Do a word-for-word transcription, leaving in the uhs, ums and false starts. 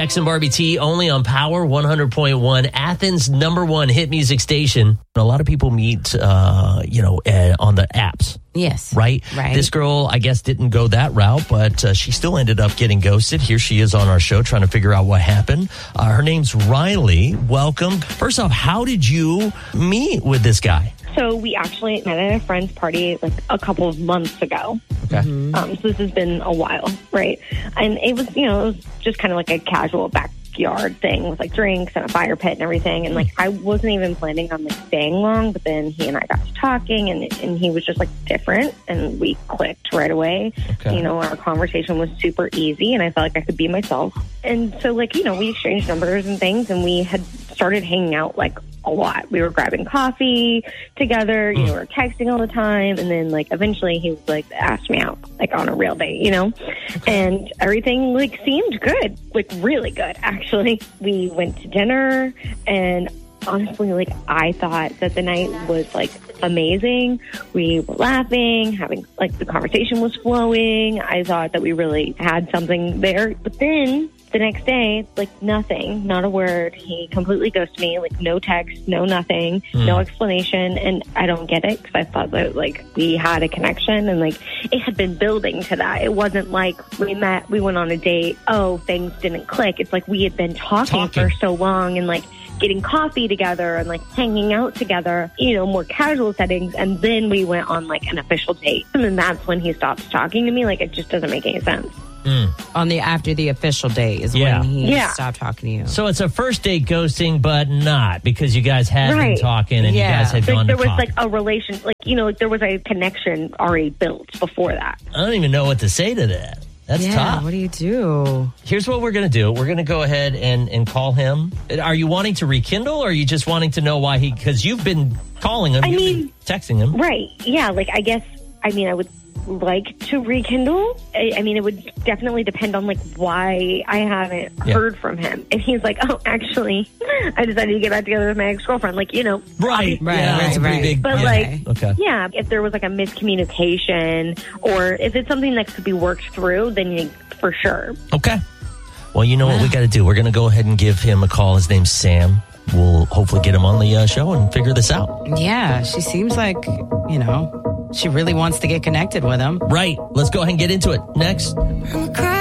X and Barbie T only on Power one hundred point one, Athens' number one hit music station. A lot of people meet, uh, you know, uh, on the apps. Yes. Right? Right. This girl, I guess, didn't go that route, but uh, she still ended up getting ghosted. Here she is on our show trying to figure out what happened. Uh, her name's Riley. Welcome. First off, how did you meet with this guy? So we actually met at a friend's party like a couple of months ago. Okay. Um, so this has been a while, right? And it was, you know, it was just kind of like a casual backyard thing with like drinks and a fire pit and everything. And like I wasn't even planning on like staying long, but then he and I got to talking, and and he was just like different, and we clicked right away. Okay. You know, our conversation was super easy, and I felt like I could be myself. And so like, you know, we exchanged numbers and things, and we had started hanging out like a lot. We were grabbing coffee together, you know, we were texting all the time. And then like eventually he was like, asked me out like on a real date, you know, and everything like seemed good, like really good. Actually, we went to dinner, and honestly, like I thought that the night was like amazing. We were laughing, having like the conversation was flowing. I thought that we really had something there, but then the next day, like nothing, not a word. He completely ghosted me, like no text, no nothing, mm. no explanation. And I don't get it, because I thought that like we had a connection, and like it had been building to that. It wasn't like we met, we went on a date, oh, things didn't click. It's like we had been talking, talking. for so long, and like getting coffee together and like hanging out together, you know, more casual settings. And then we went on like an official date. And then that's when he stops talking to me. Like it just doesn't make any sense. Mm. On the after the official date is yeah. when he yeah. stopped talking to you. So it's a first date ghosting, but not, because you guys had right. been talking and yeah. you guys had like, gone there to was coffee. like a relation, like, you know, like there was a connection already built before that. I don't even know what to say to that. That's yeah, tough. What do you do? Here's what we're going to do. We're going to go ahead and, and call him. Are you wanting to rekindle, or are you just wanting to know why he, because you've been calling him, I you've mean, been texting him. Right. Yeah. Like, I guess, I mean, I would like to rekindle. I, I mean, it would definitely depend on like why I haven't yeah. heard from him. If he's like, oh, actually, I decided to get back together with my ex-girlfriend, like, you know. Right, right, yeah, right, it's a pretty right. big. But yeah. like, okay. yeah, if there was like a miscommunication, or if it's something that could be worked through, then you, for sure. Okay. Well, you know what we got to do. We're going to go ahead and give him a call. His name's Sam. We'll hopefully get him on the uh, show and figure this out. Yeah, she seems like, you know, she really wants to get connected with him. Right. Let's go ahead and get into it. Next.